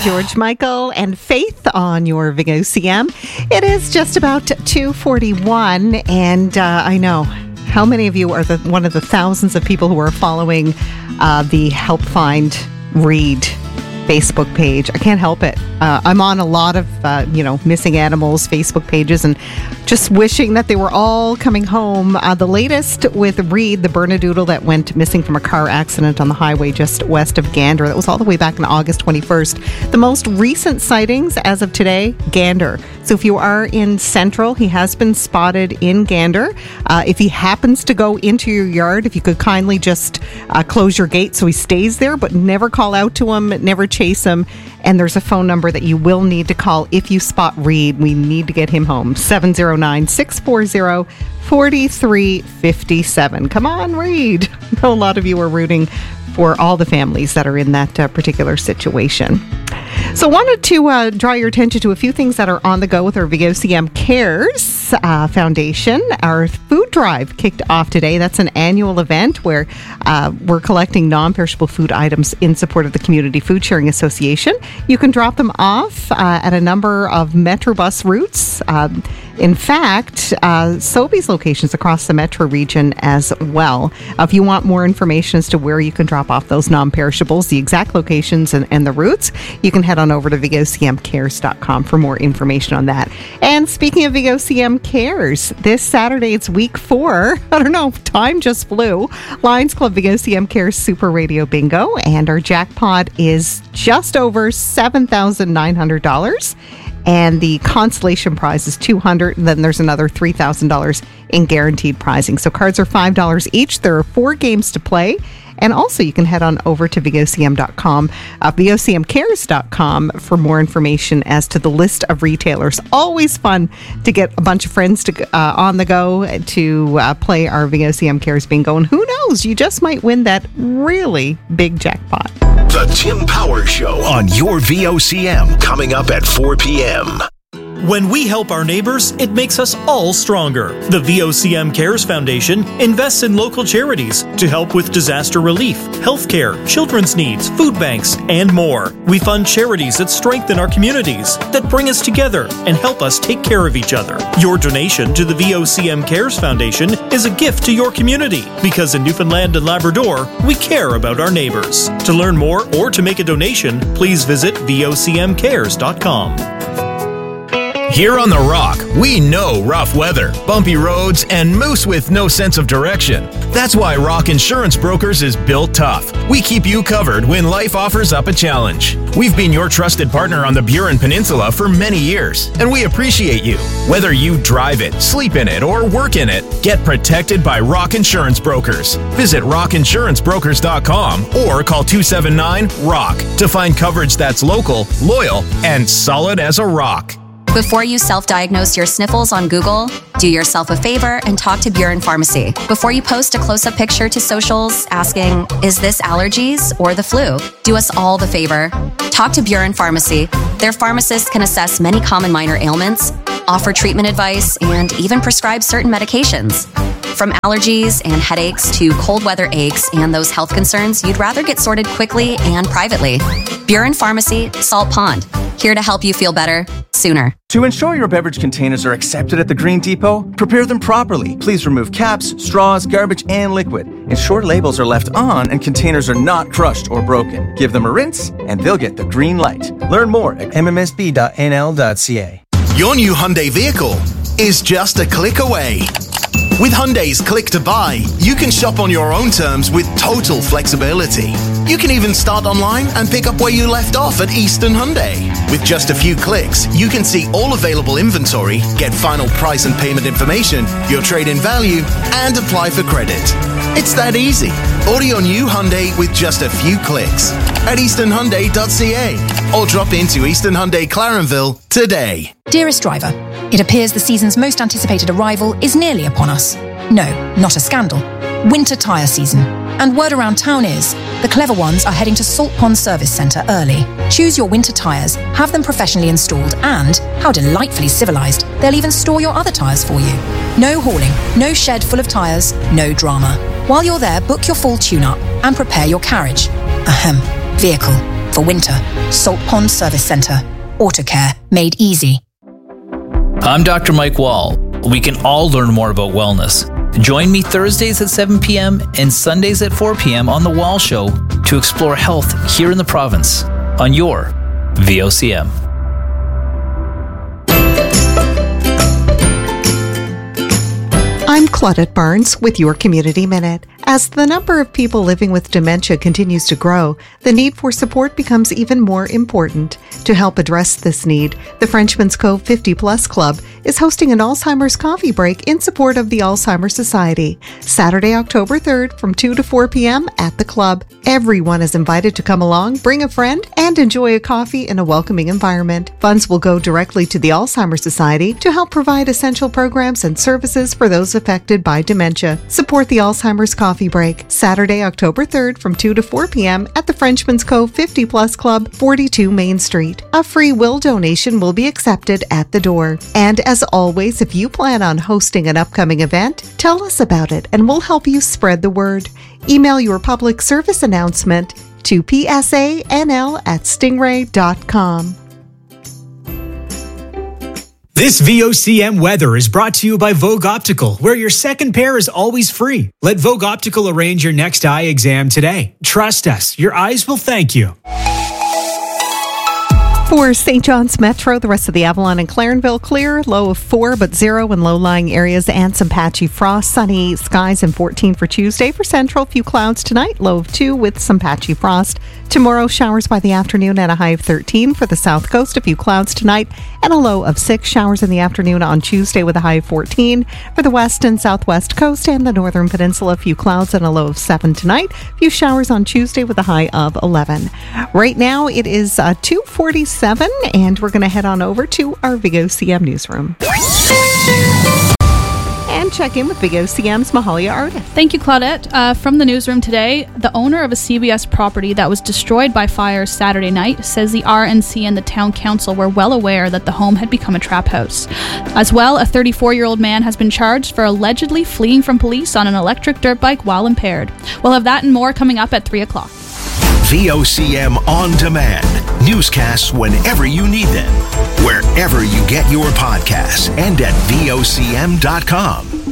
George Michael and Faith on your Vig OCM. It is just about 2:41, and I know how many of you are one of the thousands of people who are following the Help Find Reed Facebook page. I can't help it. I'm on a lot of, missing animals Facebook pages and just wishing that they were all coming home. The latest with Reed, the Bernedoodle that went missing from a car accident on the highway just west of Gander. That was all the way back on August 21st. The most recent sightings as of today, Gander. So if you are in Central, he has been spotted in Gander. If he happens to go into your yard, if you could kindly just close your gate so he stays there, but never call out to him, never chase him. And there's a phone number that you will need to call if you spot Reed. We need to get him home. 709-640-4357. Come on, Reed. I know a lot of you are rooting for all the families that are in that particular situation. So I wanted to draw your attention to a few things that are on the go with our Vig OCM Cares Foundation. Our food drive kicked off today. That's an annual event where we're collecting non-perishable food items in support of the Community Food Sharing Association. You can drop them off at a number of Metrobus routes. In fact, Sobeys locations across the metro region as well. If you want more information as to where you can drop off those non-perishables, the exact locations and the routes, you can head on over to VigOCMCares.com for more information on that. And speaking of Vig OCM Cares, this Saturday it's week 4. I don't know, time just flew. Lions Club Vig OCM Cares Super Radio Bingo, and our jackpot is just over $7,900. And the consolation prize is $200, and then there's another $3,000 in guaranteed prizing. So cards are $5 each. There are 4 games to play. And also you can head on over to VigOCM.com, VigOCMCares.com for more information as to the list of retailers. Always fun to get a bunch of friends to on the go to play our Vig OCM Cares Bingo. And who knows, you just might win that really big jackpot. The Tim Power Show on your VOCM, coming up at 4 p.m. When we help our neighbors, it makes us all stronger. The VOCM Cares Foundation invests in local charities to help with disaster relief, healthcare, children's needs, food banks, and more. We fund charities that strengthen our communities, that bring us together and help us take care of each other. Your donation to the VOCM Cares Foundation is a gift to your community, because in Newfoundland and Labrador, we care about our neighbors. To learn more or to make a donation, please visit VOCMCares.com. Here on The Rock, we know rough weather, bumpy roads, and moose with no sense of direction. That's why Rock Insurance Brokers is built tough. We keep you covered when life offers up a challenge. We've been your trusted partner on the Burin Peninsula for many years, and we appreciate you. Whether you drive it, sleep in it, or work in it, get protected by Rock Insurance Brokers. Visit rockinsurancebrokers.com or call 279-ROCK to find coverage that's local, loyal, and solid as a rock. Before you self-diagnose your sniffles on Google, do yourself a favor and talk to Burin Pharmacy. Before you post a close-up picture to socials asking, is this allergies or the flu? Do us all the favor. Talk to Burin Pharmacy. Their pharmacists can assess many common minor ailments, offer treatment advice, and even prescribe certain medications. From allergies and headaches to cold weather aches and those health concerns you'd rather get sorted quickly and privately. Burin Pharmacy, Salt Pond. Here to help you feel better sooner. To ensure your beverage containers are accepted at the Green Depot, prepare them properly. Please remove caps, straws, garbage, and liquid. Ensure labels are left on and containers are not crushed or broken. Give them a rinse and they'll get the green light. Learn more at mmsb.nl.ca. Your new Hyundai vehicle is just a click away. With Hyundai's Click to Buy, you can shop on your own terms with total flexibility. You can even start online and pick up where you left off at Eastern Hyundai. With just a few clicks, you can see all available inventory, get final price and payment information, your trade-in value, and apply for credit. It's that easy. Order your new Hyundai with just a few clicks at easternhyundai.ca or drop into Eastern Hyundai Clarenville today. Dearest driver, it appears the season's most anticipated arrival is nearly upon us. No, not a scandal. Winter tyre season. And word around town is, the clever ones are heading to Salt Pond Service Centre early. Choose your winter tyres, have them professionally installed, and, how delightfully civilised, they'll even store your other tyres for you. No hauling, no shed full of tyres, no drama. While you're there, book your full tune-up and prepare your carriage. Vehicle. For winter, Salt Pond Service Centre. Autocare made easy. I'm Dr. Mike Wall. We can all learn more about wellness. Join me Thursdays at 7 p.m. and Sundays at 4 p.m. on The Wall Show to explore health here in the province on your VOCM. I'm Claudette Barnes with your Community Minute. As the number of people living with dementia continues to grow, the need for support becomes even more important. To help address this need, the Frenchman's Cove 50 Plus Club is hosting an Alzheimer's coffee break in support of the Alzheimer's Society, Saturday, October 3rd from 2 to 4 p.m. at the club. Everyone is invited to come along, bring a friend, and enjoy a coffee in a welcoming environment. Funds will go directly to the Alzheimer's Society to help provide essential programs and services for those affected by dementia. Support the Alzheimer's Coffee Break, Saturday, October 3rd from 2 to 4 p.m. at the Frenchman's Cove 50 Plus Club, 42 Main Street. A free will donation will be accepted at the door. And as always, if you plan on hosting an upcoming event, tell us about it and we'll help you spread the word. Email your public service announcement to psanl@stingray.com. This VOCM weather is brought to you by Vogue Optical, where your second pair is always free. Let Vogue Optical arrange your next eye exam today. Trust us, your eyes will thank you. For St. John's Metro, the rest of the Avalon and Clarenville clear, low of 4 but 0 in low-lying areas and some patchy frost. Sunny skies and 14 for Tuesday. For Central, few clouds tonight, low of 2 with some patchy frost. Tomorrow, showers by the afternoon and a high of 13. For the South Coast, a few clouds tonight and a low of 6. Showers in the afternoon on Tuesday with a high of 14. For the West and Southwest Coast and the Northern Peninsula, a few clouds and a low of 7 tonight. A few showers on Tuesday with a high of 11. Right now, it is 2:47. And we're going to head on over to our VOCM newsroom and check in with VOCM's Mahalia Ardith. Thank you, Claudette. From the newsroom today, the owner of a CBS property that was destroyed by fires Saturday night says the RNC and the town council were well aware that the home had become a trap house. As well, a 34-year-old man has been charged for allegedly fleeing from police on an electric dirt bike while impaired. We'll have that and more coming up at 3 o'clock. VOCM On Demand. Newscasts whenever you need them. Wherever you get your podcasts and at VOCM.com.